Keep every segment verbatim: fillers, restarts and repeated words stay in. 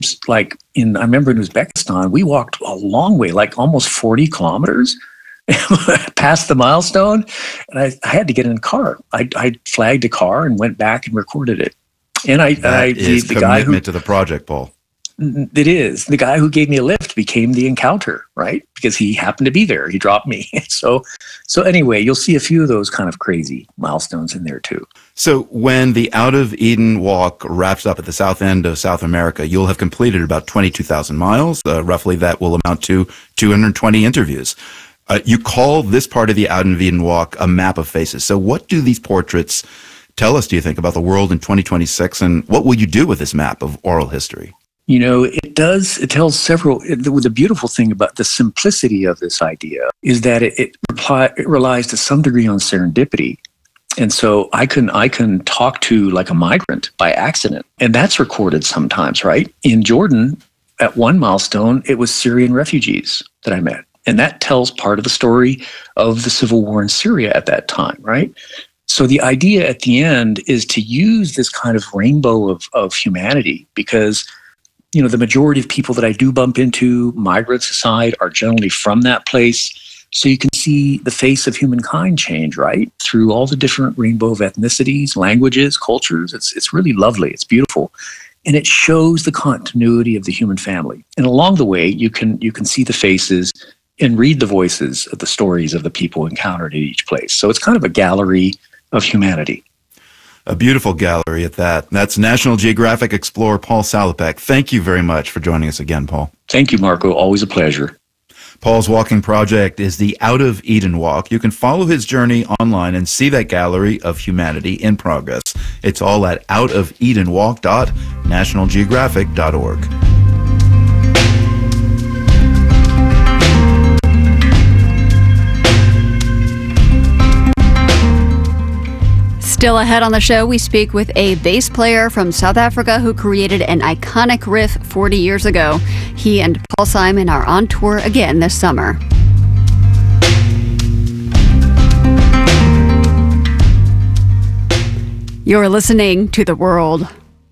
like in, I remember in Uzbekistan, we walked a long way, like almost forty kilometers past the milestone. And I, I had to get in a car. I, I flagged a car and went back and recorded it. And I, that I is the, the commitment guy who, to the project, Paul. It is. The guy who gave me a lift became the encounter, right? Because he happened to be there. He dropped me. So, so anyway, you'll see a few of those kind of crazy milestones in there too. So when the Out of Eden Walk wraps up at the south end of South America, you'll have completed about twenty-two thousand miles. Uh, roughly that will amount to two hundred twenty interviews. Uh, you call this part of the Out of Eden Walk a map of faces. So what do these portraits tell us, do you think, about the world in twenty twenty-six? And what will you do with this map of oral history? You know, it does, it tells several, it, the, the beautiful thing about the simplicity of this idea is that it, it, reply, it relies to some degree on serendipity. And so I can, I can talk to like a migrant by accident, and that's recorded sometimes, right? In Jordan, at one milestone, it was Syrian refugees that I met. And that tells part of the story of the civil war in Syria at that time, right? So the idea at the end is to use this kind of rainbow of, of humanity, because you know, the majority of people that I do bump into, migrants aside, are generally from that place. So you can see the face of humankind change, right? Through all the different rainbow of ethnicities, languages, cultures. It's it's really lovely. It's beautiful. And it shows the continuity of the human family. And along the way, you can you can see the faces and read the voices of the stories of the people encountered at each place. So it's kind of a gallery of humanity. A beautiful gallery at that. That's National Geographic explorer Paul Salopek. Thank you very much for joining us again, Paul. Thank you, Marco. Always a pleasure. Paul's walking project is the Out of Eden Walk. You can follow his journey online and see that gallery of humanity in progress. It's all at out of eden walk dot national geographic dot org. Still ahead on the show, we speak with a bass player from South Africa who created an iconic riff forty years ago. He and Paul Simon are on tour again this summer. You're listening to The World.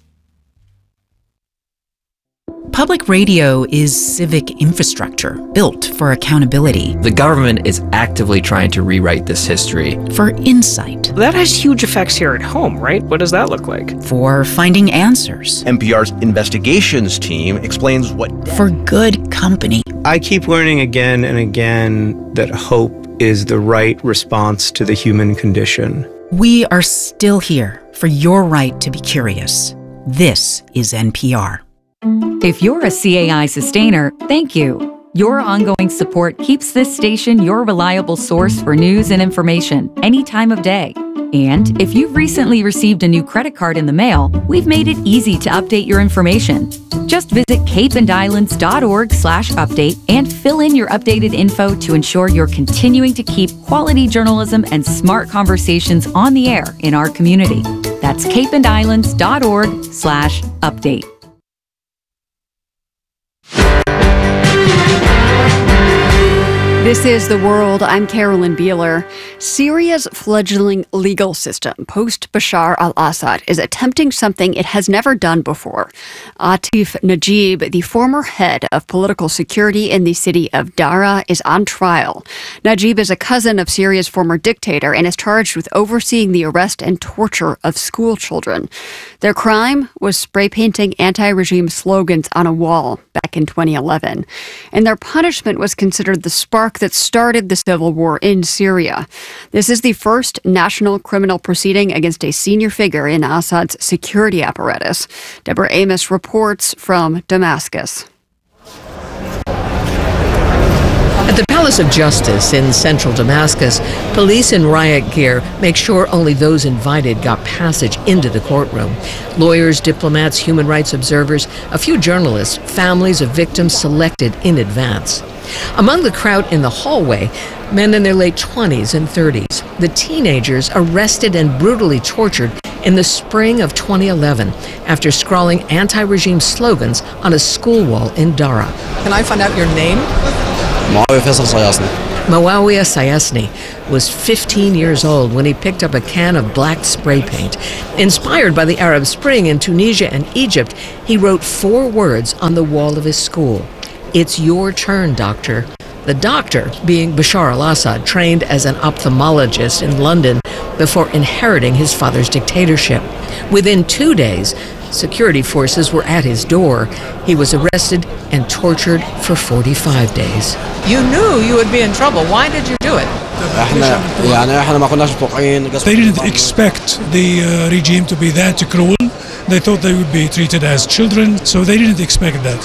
Public radio is civic infrastructure built for accountability. The government is actively trying to rewrite this history. For insight. That has huge effects here at home, right? What does that look like? For finding answers. N P R's investigations team explains what... For good company. I keep learning again and again that hope is the right response to the human condition. We are still here for your right to be curious. This is N P R. If you're a C A I sustainer, thank you. Your ongoing support keeps this station your reliable source for news and information any time of day. And if you've recently received a new credit card in the mail, we've made it easy to update your information. Just visit cape and islands dot org slash update and fill in your updated info to ensure you're continuing to keep quality journalism and smart conversations on the air in our community. That's cape and islands dot org slash update. This is The World. I'm Carolyn Beeler. Syria's fledgling legal system, post-Bashar al-Assad, is attempting something it has never done before. Atif Najib, the former head of political security in the city of Daraa, is on trial. Najib is a cousin of Syria's former dictator and is charged with overseeing the arrest and torture of school children. Their crime was spray painting anti-regime slogans on a wall back in twenty eleven. And their punishment was considered the spark that started the civil war in Syria. This is the first national criminal proceeding against a senior figure in Assad's security apparatus. Deborah Amos reports from Damascus. At the Palace of Justice in central Damascus, police in riot gear make sure only those invited got passage into the courtroom. Lawyers, diplomats, human rights observers, a few journalists, families of victims selected in advance. Among the crowd in the hallway, men in their late twenties and thirties, the teenagers arrested and brutally tortured in the spring of twenty eleven after scrawling anti-regime slogans on a school wall in Daraa. Can I find out your name? Muawiyah Faisal Sayasni. Muawiyah Sayesni was fifteen years old when he picked up a can of black spray paint. Inspired by the Arab Spring in Tunisia and Egypt, he wrote four words on the wall of his school. "It's your turn, doctor." The doctor being Bashar al-Assad, trained as an ophthalmologist in London before inheriting his father's dictatorship. Within two days, security forces were at his door. He was arrested and tortured for forty-five days. You knew you would be in trouble. Why did you do it? They didn't expect the uh, regime to be that cruel. They thought they would be treated as children, so they didn't expect that.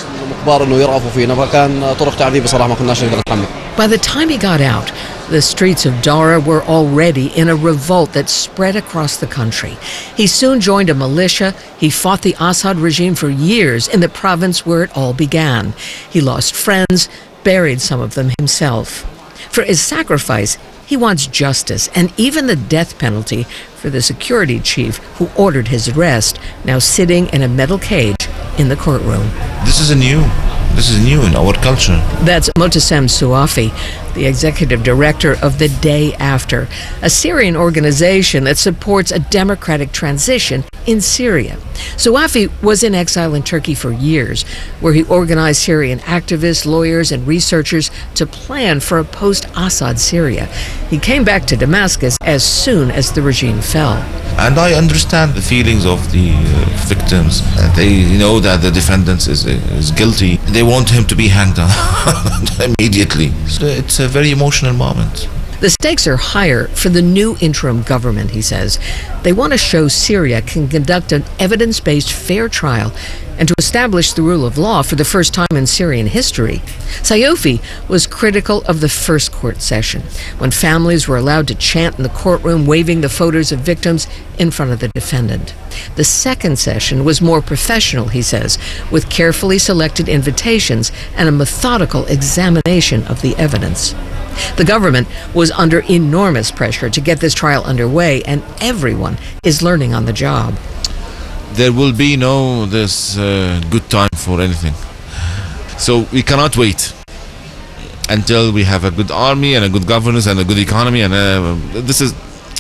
By the time he got out, the streets of Dara were already in a revolt that spread across the country. He soon joined a militia. He fought the Assad regime for years in the province where it all began. He lost friends, buried some of them himself. For his sacrifice, he wants justice and even the death penalty for the security chief who ordered his arrest, now sitting in a metal cage in the courtroom. This is a new, this is new in our culture. That's Motassem Suafi, the executive director of The Day After, a Syrian organization that supports a democratic transition in Syria. Suafi was in exile in Turkey for years, where he organized Syrian activists, lawyers, and researchers to plan for a post-Assad Syria. He came back to Damascus as soon as the regime fell. And I understand the feelings of the uh, victims. Uh, they know that the defendant is, is guilty. They want him to be hanged immediately. So it's a very emotional moment. The stakes are higher for the new interim government, he says. They want to show Syria can conduct an evidence-based fair trial and to establish the rule of law for the first time in Syrian history. Sayoufi was critical of the first court session, when families were allowed to chant in the courtroom, waving the photos of victims in front of the defendant. The second session was more professional, he says, with carefully selected invitations and a methodical examination of the evidence. The government was under enormous pressure to get this trial underway, and everyone is learning on the job. There will be no this uh, good time for anything. So we cannot wait until we have a good army and a good governance and a good economy. And uh, this is,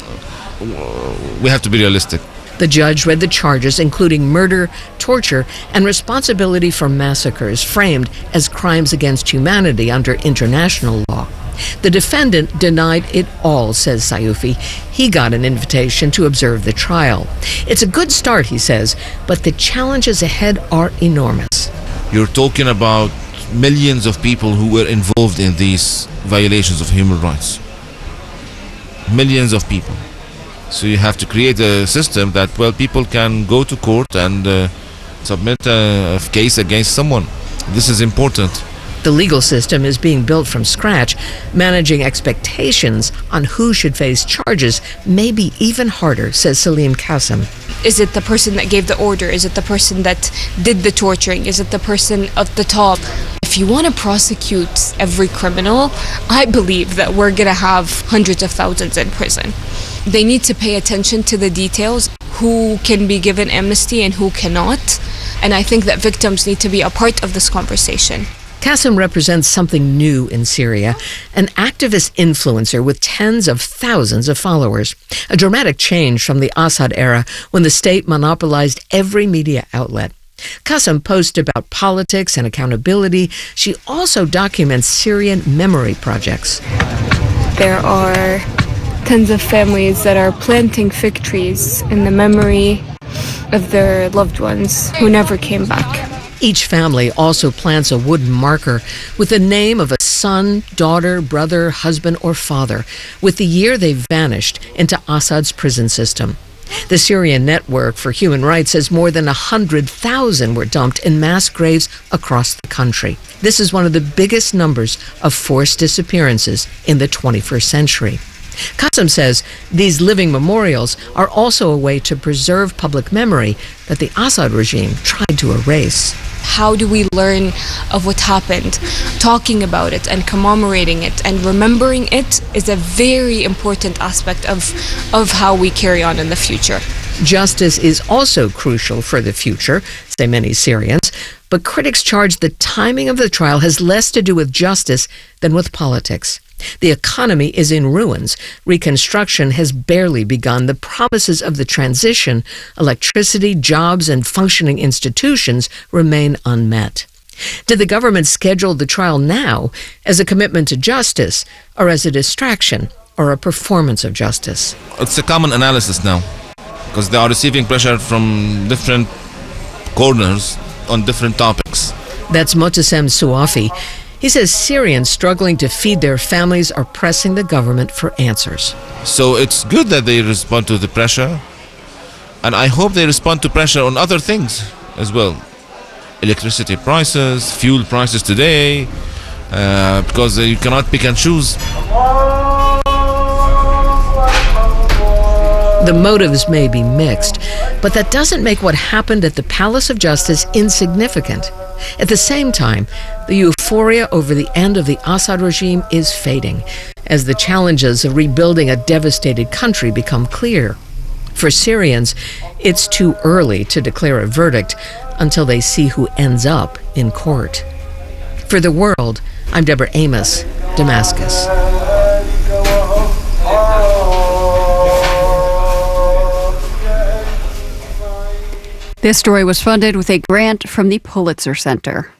uh, we have to be realistic. The judge read the charges, including murder, torture, and responsibility for massacres framed as crimes against humanity under international law. The defendant denied it all, says Sayoufi. He got an invitation to observe the trial. It's a good start, he says, but the challenges ahead are enormous. You're talking about millions of people who were involved in these violations of human rights. Millions of people. So you have to create a system that, well, people can go to court and uh, submit a, a case against someone. This is important. The legal system is being built from scratch. Managing expectations on who should face charges may be even harder, says Salim Qasim. Is it the person that gave the order? Is it the person that did the torturing? Is it the person at the top? If you want to prosecute every criminal, I believe that we're going to have hundreds of thousands in prison. They need to pay attention to the details, who can be given amnesty and who cannot. And I think that victims need to be a part of this conversation. Qasim represents something new in Syria, an activist influencer with tens of thousands of followers, a dramatic change from the Assad era when the state monopolized every media outlet. Qasim posts about politics and accountability. She also documents Syrian memory projects. There are tens of families that are planting fig trees in the memory of their loved ones who never came back. Each family also plants a wooden marker with the name of a son, daughter, brother, husband, or father, with the year they vanished into Assad's prison system. The Syrian Network for Human Rights says more than one hundred thousand were dumped in mass graves across the country. This is one of the biggest numbers of forced disappearances in the twenty-first century. Qasim says these living memorials are also a way to preserve public memory that the Assad regime tried to erase. How do we learn of what happened? Talking about it and commemorating it and remembering it is a very important aspect of, of how we carry on in the future. Justice is also crucial for the future, say many Syrians, but critics charge the timing of the trial has less to do with justice than with politics. The economy is in ruins. Reconstruction has barely begun. The promises of the transition, electricity, jobs, and functioning institutions remain unmet. Did the government schedule the trial now as a commitment to justice, or as a distraction, or a performance of justice? It's a common analysis now, because they are receiving pressure from different corners on different topics. That's Motasem Suafi. He says Syrians struggling to feed their families are pressing the government for answers. So it's good that they respond to the pressure, and I hope they respond to pressure on other things as well. Electricity prices, fuel prices today, uh, because you cannot pick and choose. The motives may be mixed, but that doesn't make what happened at the Palace of Justice insignificant. At the same time, the euphoria over the end of the Assad regime is fading as the challenges of rebuilding a devastated country become clear. For Syrians, it's too early to declare a verdict until they see who ends up in court. For The World, I'm Deborah Amos, Damascus. This story was funded with a grant from the Pulitzer Center.